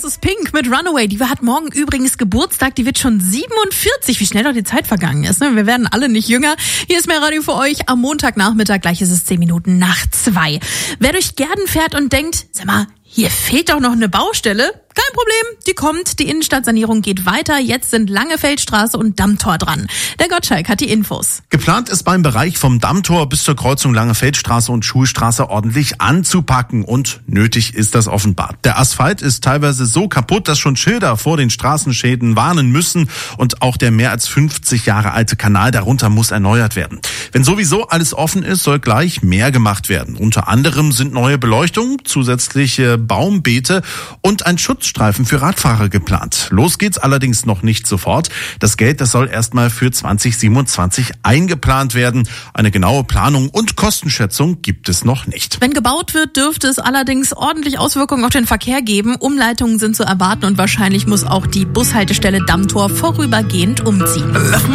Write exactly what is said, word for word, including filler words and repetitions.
Das ist Pink mit Runaway. Die hat morgen übrigens Geburtstag. Die wird schon siebenundvierzig. Wie schnell doch die Zeit vergangen ist. Ne? Wir werden alle nicht jünger. Hier ist mehr Radio für euch am Montagnachmittag. Gleich ist es zehn Minuten nach zwei. Wer durch Gärden fährt und denkt, sag mal, hier fehlt doch noch eine Baustelle. Kein Problem, die kommt. Die Innenstadtsanierung geht weiter. Jetzt sind Langefeldstraße und Dammtor dran. Der Gottschalk hat die Infos. Geplant ist beim Bereich vom Dammtor bis zur Kreuzung Langefeldstraße und Schulstraße ordentlich anzupacken. Und nötig ist das offenbar. Der Asphalt ist teilweise so kaputt, dass schon Schilder vor den Straßenschäden warnen müssen. Und auch der mehr als fünfzig Jahre alte Kanal darunter muss erneuert werden. Wenn sowieso alles offen ist, soll gleich mehr gemacht werden. Unter anderem sind neue Beleuchtung, zusätzliche Baumbeete und ein Schutzstreifen für Radfahrer geplant. Los geht's allerdings noch nicht sofort. Das Geld, das soll erstmal für zwanzig siebenundzwanzig eingeplant werden. Eine genaue Planung und Kostenschätzung gibt es noch nicht. Wenn gebaut wird, dürfte es allerdings ordentlich Auswirkungen auf den Verkehr geben. Umleitungen sind zu erwarten und wahrscheinlich muss auch die Bushaltestelle Dammtor vorübergehend umziehen.